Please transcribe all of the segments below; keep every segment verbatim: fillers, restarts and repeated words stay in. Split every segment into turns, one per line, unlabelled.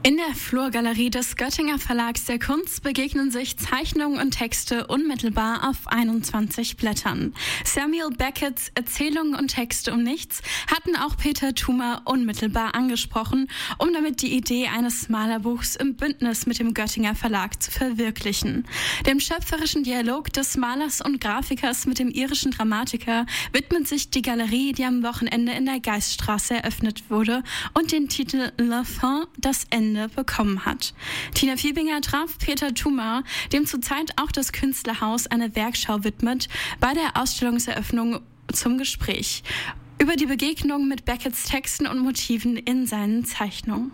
In der Flurgalerie des Göttinger Verlags der Kunst begegnen sich Zeichnungen und Texte unmittelbar auf einundzwanzig Blättern. Samuel Becketts Erzählungen und Texte um nichts hatten auch Peter Thumer unmittelbar angesprochen, um damit die Idee eines Malerbuchs im Bündnis mit dem Göttinger Verlag zu verwirklichen. Dem schöpferischen Dialog des Malers und Grafikers mit dem irischen Dramatiker widmet sich die Galerie, die am Wochenende in der Geiststraße eröffnet wurde und den Titel La Fin, das Ende, bekommen hat. Tina Fiebinger traf Peter Thumer, dem zurzeit auch das Künstlerhaus eine Werkschau widmet, bei der Ausstellungseröffnung zum Gespräch über die Begegnung mit Becketts Texten und Motiven in seinen Zeichnungen.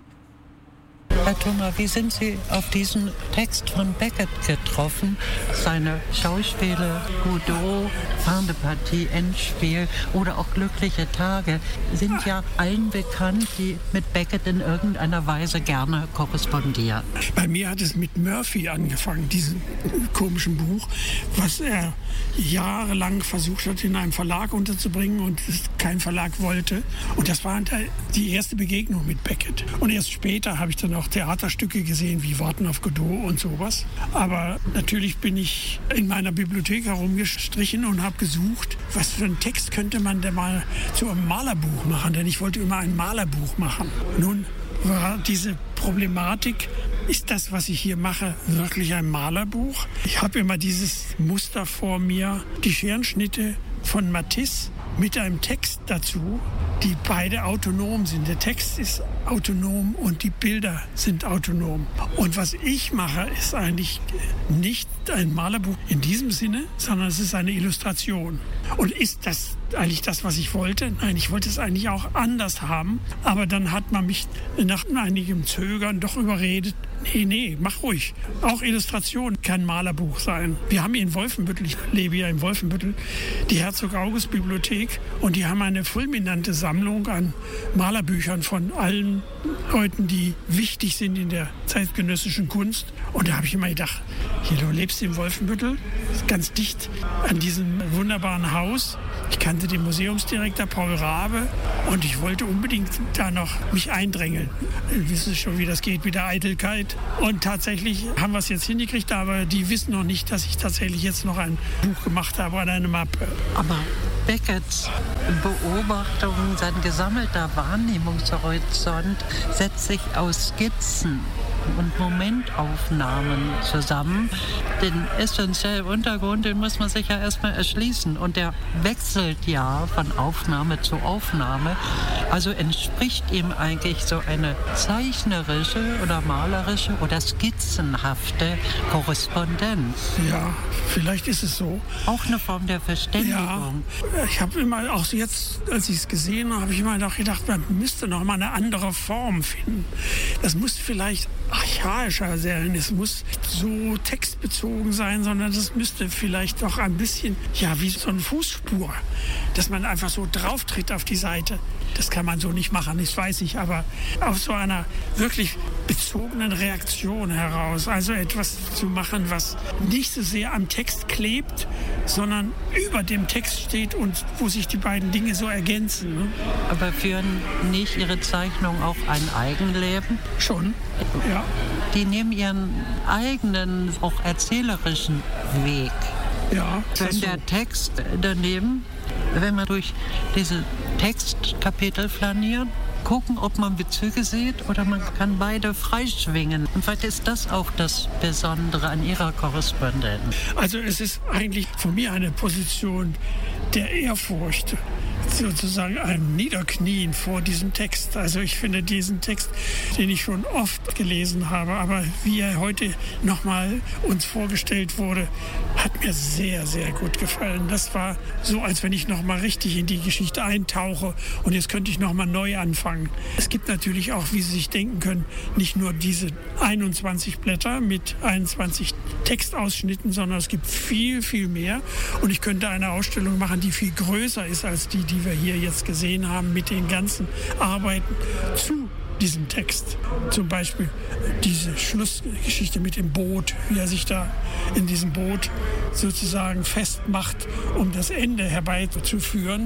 Herr Thumer, wie sind Sie auf diesen Text von Beckett getroffen? Seine Schauspiele, Godot, Fin de Partie, Endspiel oder auch Glückliche Tage sind ja allen bekannt, die mit Beckett in irgendeiner Weise gerne korrespondieren.
Bei mir hat es mit Murphy angefangen, diesem komischen Buch, was er jahrelang versucht hat, in einem Verlag unterzubringen und es kein Verlag wollte. Und das war die erste Begegnung mit Beckett. Und erst später habe ich dann auch Theaterstücke gesehen, wie Warten auf Godot und sowas. Aber natürlich bin ich in meiner Bibliothek herumgestrichen und habe gesucht, was für einen Text könnte man denn mal zu einem Malerbuch machen, denn ich wollte immer ein Malerbuch machen. Nun war diese Problematik, ist das, was ich hier mache, wirklich ein Malerbuch? Ich habe immer dieses Muster vor mir, die Scherenschnitte von Matisse mit einem Text dazu, die beide autonom sind. Der Text ist autonom und die Bilder sind autonom. Und was ich mache, ist eigentlich nicht ein Malerbuch in diesem Sinne, sondern es ist eine Illustration. Und ist das eigentlich das, was ich wollte? Nein, ich wollte es eigentlich auch anders haben. Aber dann hat man mich nach einigem Zögern doch überredet, nee, nee, mach ruhig. Auch Illustration kann Malerbuch sein. Wir haben hier in Wolfenbüttel, ich lebe ja in Wolfenbüttel, die Herzog-August-Bibliothek und die haben eine fulminante Sammlung an Malerbüchern von allen Leuten, die wichtig sind in der zeitgenössischen Kunst. Und da habe ich immer gedacht, hier, du lebst in Wolfenbüttel, ganz dicht an diesem wunderbaren Haus. Ich kannte den Museumsdirektor Paul Rabe und ich wollte unbedingt da noch mich eindrängeln. Wir wissen schon, wie das geht mit der Eitelkeit. Und tatsächlich haben wir es jetzt hingekriegt, aber die wissen noch nicht, dass ich tatsächlich jetzt noch ein Buch gemacht habe oder eine Mappe.
Aber Becketts Beobachtungen, sein gesammelter Wahrnehmungshorizont setzt sich aus Skizzen und Momentaufnahmen zusammen. Den essentiellen Untergrund, den muss man sich ja erstmal erschließen. Und der wechselt ja von Aufnahme zu Aufnahme. Also entspricht ihm eigentlich so eine zeichnerische oder malerische oder skizzenhafte Korrespondenz.
Ja, vielleicht ist es so.
Auch eine Form der Verständigung.
Ja, ich habe immer, auch jetzt, als ich es gesehen habe, habe ich immer noch gedacht, man müsste noch mal eine andere Form finden. Das muss vielleicht archaischer sein, es muss so textbezogen sein, sondern das müsste vielleicht doch ein bisschen, ja, wie so eine Fußspur, dass man einfach so drauf tritt auf die Seite. Das kann man so nicht machen, das weiß ich, aber aus so einer wirklich bezogenen Reaktion heraus, also etwas zu machen, was nicht so sehr am Text klebt, sondern über dem Text steht und wo sich die beiden Dinge so ergänzen. Ne?
Aber führen nicht Ihre Zeichnungen auch ein Eigenleben?
Schon, ja.
Die nehmen ihren eigenen, auch erzählerischen Weg.
Ja,
wenn
so.
Der Text daneben, wenn man durch diese Textkapitel flaniert, gucken, ob man Bezüge sieht oder man kann beide freischwingen. Und vielleicht ist das auch das Besondere an Ihrer Korrespondenz.
Also es ist eigentlich von mir eine Position der Ehrfurcht, sozusagen ein Niederknien vor diesem Text. Also ich finde diesen Text, den ich schon oft gelesen habe, aber wie er heute nochmal uns vorgestellt wurde, hat mir sehr, sehr gut gefallen. Das war so, als wenn ich nochmal richtig in die Geschichte eintauche und jetzt könnte ich nochmal neu anfangen. Es gibt natürlich auch, wie Sie sich denken können, nicht nur diese einundzwanzig Blätter mit einundzwanzig Textausschnitten, sondern es gibt viel, viel mehr. Und ich könnte eine Ausstellung machen, die viel größer ist als die, die wir hier jetzt gesehen haben, mit den ganzen Arbeiten zu diesem Text. Zum Beispiel diese Schlussgeschichte mit dem Boot, wie er sich da in diesem Boot sozusagen festmacht, um das Ende herbeizuführen.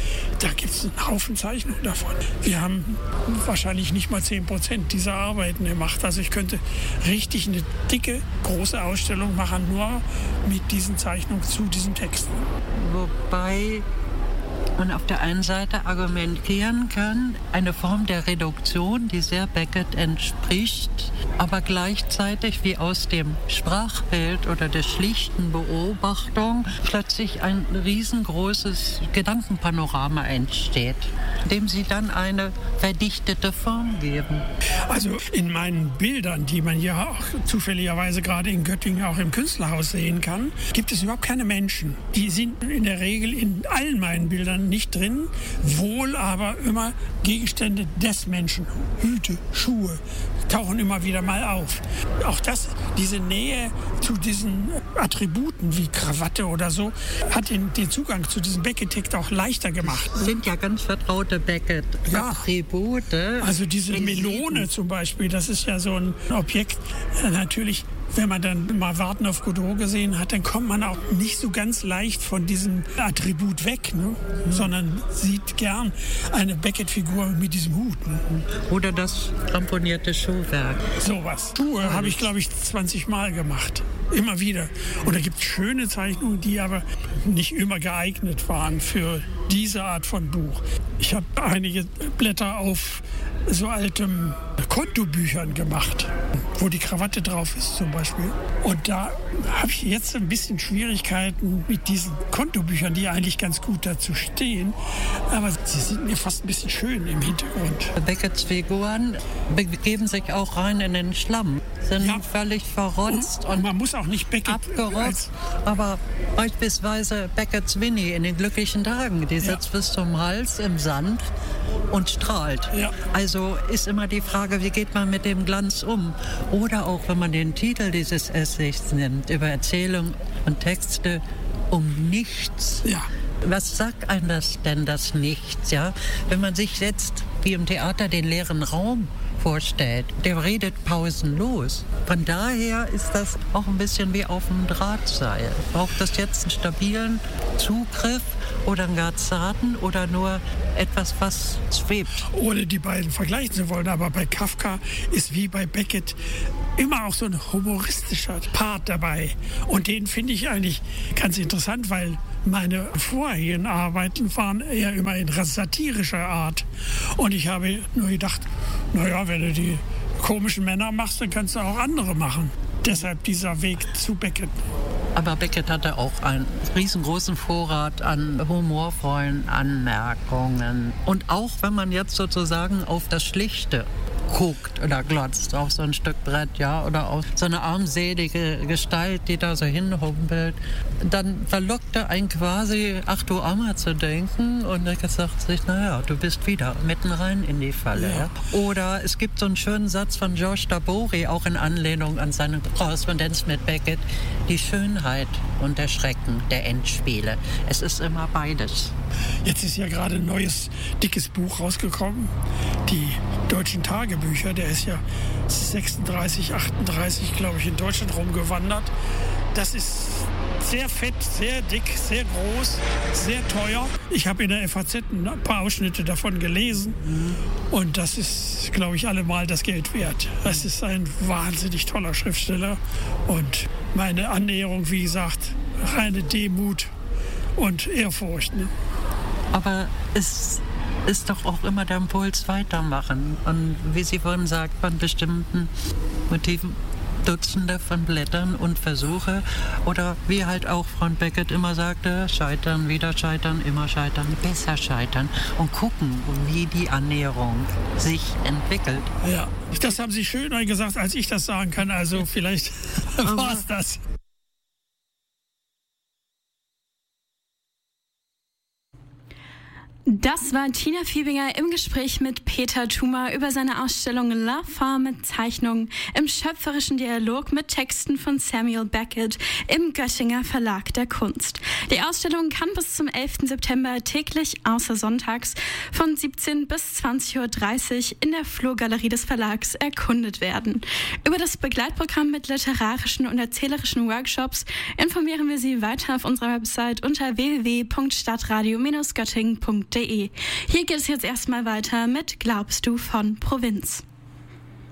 da gibt es einen Haufen Zeichnungen davon. Wir haben wahrscheinlich nicht mal zehn Prozent dieser Arbeiten gemacht. Also ich könnte richtig eine dicke, große Ausstellung machen, nur mit diesen Zeichnungen zu diesen Texten.
Wobei man auf der einen Seite argumentieren kann, eine Form der Reduktion, die sehr Beckett entspricht, aber gleichzeitig wie aus dem Sprachbild oder der schlichten Beobachtung plötzlich ein riesengroßes Gedankenpanorama entsteht, dem sie dann eine verdichtete Form geben.
Also in meinen Bildern, die man ja auch zufälligerweise gerade in Göttingen auch im Künstlerhaus sehen kann, gibt es überhaupt keine Menschen. Die sind in der Regel in allen meinen Bildern nicht drin, wohl aber immer Gegenstände des Menschen. Hüte, Schuhe tauchen immer wieder mal auf. Auch das, diese Nähe zu diesen Attributen wie Krawatte oder so, hat den, den Zugang zu diesem Beckett-Text auch leichter gemacht.
Das sind ja ganz vertraute Beckett-Attribute.
Ja, also diese Melone zum Beispiel, das ist ja so ein Objekt, natürlich. Wenn man dann mal Warten auf Godot gesehen hat, dann kommt man auch nicht so ganz leicht von diesem Attribut weg, ne? Mhm. Sondern sieht gern eine Beckett-Figur mit diesem Hut. Ne?
Oder das ramponierte Schuhwerk.
Sowas. Schuhe habe ich, glaube ich, zwanzig Mal gemacht. Immer wieder. Und da gibt es schöne Zeichnungen, die aber nicht immer geeignet waren für diese Art von Buch. Ich habe einige Blätter auf so altem Kontobüchern gemacht, wo die Krawatte drauf ist zum Beispiel. Und da habe ich jetzt ein bisschen Schwierigkeiten mit diesen Kontobüchern, die eigentlich ganz gut dazu stehen. Aber sie sind mir fast ein bisschen schön im Hintergrund.
Becketts Figuren begeben sich auch rein in den Schlamm, sind ja völlig verrotzt und,
und man muss auch nicht Beckett
abgerotzt. Aber beispielsweise Becketts Winnie in den glücklichen Tagen, die sitzt ja bis zum Hals im Sand und strahlt. Ja. Also ist immer die Frage, wie geht man mit dem Glanz um? Oder auch, wenn man den Titel dieses Essays nimmt, über Erzählung und Texte um nichts.
Ja.
Was sagt einem das denn, das Nichts? Ja? Wenn man sich jetzt, wie im Theater, den leeren Raum vorstellt, der redet pausenlos. Von daher ist das auch ein bisschen wie auf dem Drahtseil. Braucht das jetzt einen stabilen Zugriff oder einen gar zarten oder nur etwas, was schwebt?
Ohne die beiden vergleichen zu wollen, aber bei Kafka ist wie bei Beckett immer auch so ein humoristischer Part dabei. Und den finde ich eigentlich ganz interessant, weil meine vorherigen Arbeiten waren eher immer in satirischer Art. Und ich habe nur gedacht, naja, wenn du die komischen Männer machst, dann kannst du auch andere machen. Deshalb dieser Weg zu Beckett.
Aber Beckett hatte auch einen riesengroßen Vorrat an humorvollen Anmerkungen. Und auch wenn man jetzt sozusagen auf das Schlichte guckt oder glotzt auf so ein Stück Brett, ja, oder auf so eine armselige Gestalt, die da so hinhumpelt, dann verlockte einen quasi, ach du Armer, zu denken und er sagt sich, naja, du bist wieder mitten rein in die Falle. Ja. Ja. Oder es gibt so einen schönen Satz von George Tabori, auch in Anlehnung an seine Korrespondenz mit Beckett, die Schönheit und der Schrecken der Endspiele. Es ist immer beides.
Jetzt ist ja gerade ein neues, dickes Buch rausgekommen, die deutschen Tagebücher. Der ist ja sechsunddreißig, achtunddreißig, glaube ich, in Deutschland rumgewandert. Das ist sehr fett, sehr dick, sehr groß, sehr teuer. Ich habe in der F A Z ein paar Ausschnitte davon gelesen. Mhm. Und das ist, glaube ich, allemal das Geld wert. Das ist ein wahnsinnig toller Schriftsteller. Und meine Annäherung, wie gesagt, reine Demut und Ehrfurcht. Ne?
Aber es ist doch auch immer der Impuls weitermachen. Und wie Sie vorhin sagt, von bestimmten Motiven Dutzende von Blättern und Versuche. Oder wie halt auch von Beckett immer sagte, scheitern, wieder scheitern, immer scheitern, besser scheitern. Und gucken, wie die Annäherung sich entwickelt.
Ja, das haben Sie schöner gesagt, als ich das sagen kann. Also vielleicht war es das.
Das war Tina Fiebinger im Gespräch mit Peter Thumer über seine Ausstellung La Femme mit Zeichnungen im schöpferischen Dialog mit Texten von Samuel Beckett im Göttinger Verlag der Kunst. Die Ausstellung kann bis zum elften September täglich außer sonntags von siebzehn bis zwanzig Uhr dreißig in der Flurgalerie des Verlags erkundet werden. Über das Begleitprogramm mit literarischen und erzählerischen Workshops informieren wir Sie weiter auf unserer Website unter w w w punkt stadtradio Bindestrich göttingen punkt punkt de. Hier geht es jetzt erstmal weiter mit Glaubst du von Provinz.